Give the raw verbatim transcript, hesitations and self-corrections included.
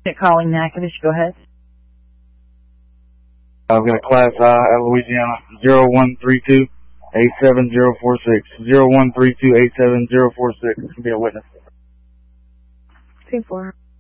Calling Natchitoches, go ahead. I've got a class I at Louisiana, zero one three two eight seven zero four six. zero one three two eight seven zero four six. Be a witness. Team four.